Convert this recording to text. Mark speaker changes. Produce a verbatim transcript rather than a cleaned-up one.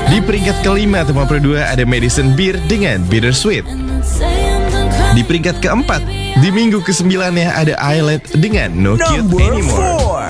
Speaker 1: Di peringkat kelima atau lima puluh dua ada Madison Beer dengan Bittersweet. Di peringkat keempat, di minggu kesembilannya ada Islet dengan No Cute Anymore.